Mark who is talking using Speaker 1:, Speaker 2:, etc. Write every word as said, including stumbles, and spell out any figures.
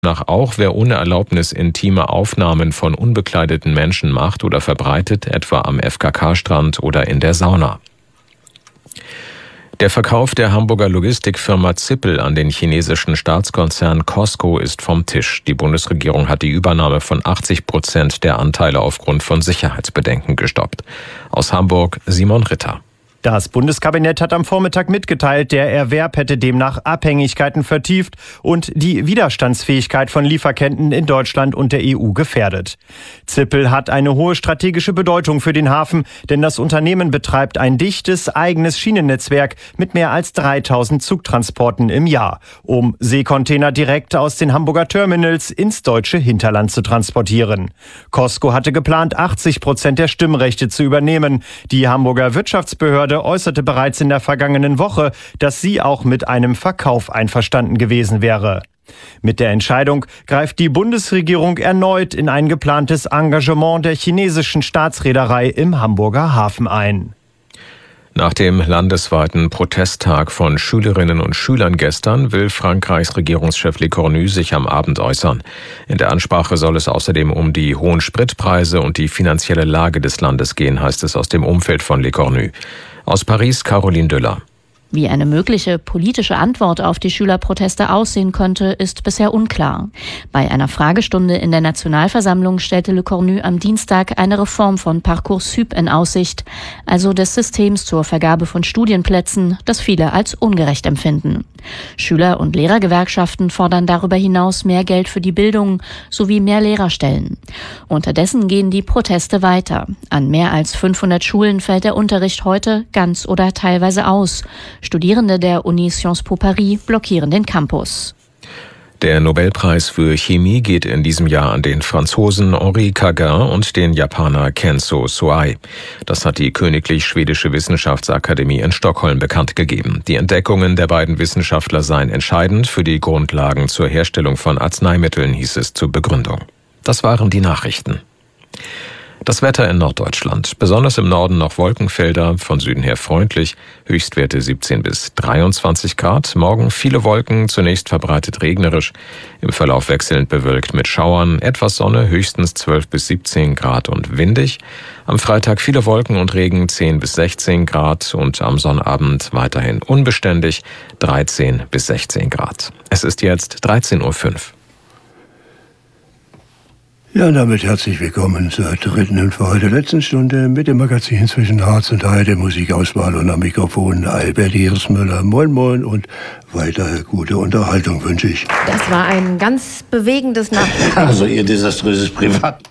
Speaker 1: Nach auch, wer ohne Erlaubnis intime Aufnahmen von unbekleideten Menschen macht oder verbreitet, etwa am F K K-Strand oder in der Sauna. Der Verkauf der Hamburger Logistikfirma Zippel an den chinesischen Staatskonzern Costco ist vom Tisch. Die Bundesregierung hat die Übernahme von achtzig Prozent der Anteile aufgrund von Sicherheitsbedenken gestoppt. Aus Hamburg Simon Ritter.
Speaker 2: Das Bundeskabinett hat am Vormittag mitgeteilt, der Erwerb hätte demnach Abhängigkeiten vertieft und die Widerstandsfähigkeit von Lieferketten in Deutschland und der E U gefährdet. Zippel hat eine hohe strategische Bedeutung für den Hafen, denn das Unternehmen betreibt ein dichtes eigenes Schienennetzwerk mit mehr als dreitausend Zugtransporten im Jahr, um Seekontainer direkt aus den Hamburger Terminals ins deutsche Hinterland zu transportieren. Costco hatte geplant, achtzig Prozent der Stimmrechte zu übernehmen. Die Hamburger Wirtschaftsbehörde äußerte bereits in der vergangenen Woche, dass sie auch mit einem Verkauf einverstanden gewesen wäre. Mit der Entscheidung greift die Bundesregierung erneut in ein geplantes Engagement der chinesischen Staatsreederei im Hamburger Hafen ein.
Speaker 1: Nach dem landesweiten Protesttag von Schülerinnen und Schülern gestern will Frankreichs Regierungschef Le Cornu sich am Abend äußern. In der Ansprache soll es außerdem um die hohen Spritpreise und die finanzielle Lage des Landes gehen, heißt es aus dem Umfeld von Le Cornu. Aus Paris Caroline Düller.
Speaker 3: Wie eine mögliche politische Antwort auf die Schülerproteste aussehen könnte, ist bisher unklar. Bei einer Fragestunde in der Nationalversammlung stellte Le Cornu am Dienstag eine Reform von Parcoursup in Aussicht, also des Systems zur Vergabe von Studienplätzen, das viele als ungerecht empfinden. Schüler- und Lehrergewerkschaften fordern darüber hinaus mehr Geld für die Bildung sowie mehr Lehrerstellen. Unterdessen gehen die Proteste weiter. An mehr als fünfhundert Schulen fällt der Unterricht heute ganz oder teilweise aus. Studierende der Uni Sciences Po Paris blockieren den Campus.
Speaker 1: Der Nobelpreis für Chemie geht in diesem Jahr an den Franzosen Henri Cagin und den Japaner Kenzo Soai. Das hat die Königlich Schwedische Wissenschaftsakademie in Stockholm bekannt gegeben. Die Entdeckungen der beiden Wissenschaftler seien entscheidend für die Grundlagen zur Herstellung von Arzneimitteln, hieß es zur Begründung. Das waren die Nachrichten. Das Wetter in Norddeutschland. Besonders im Norden noch Wolkenfelder, von Süden her freundlich, Höchstwerte siebzehn bis dreiundzwanzig Grad. Morgen viele Wolken, zunächst verbreitet regnerisch, im Verlauf wechselnd bewölkt mit Schauern, etwas Sonne, höchstens zwölf bis siebzehn Grad und windig. Am Freitag viele Wolken und Regen, zehn bis sechzehn Grad und am Sonnabend weiterhin unbeständig, dreizehn bis sechzehn Grad. Es ist jetzt dreizehn Uhr fünf.
Speaker 4: Ja, damit herzlich willkommen zur dritten und für heute letzten Stunde mit dem Magazin zwischen Harz und Heide, Musikauswahl und am Mikrofon Albert Hiersmüller. Moin Moin und weiter gute Unterhaltung wünsche ich.
Speaker 5: Das war ein ganz bewegendes Nachrichten.
Speaker 6: Also ihr desaströses Privat.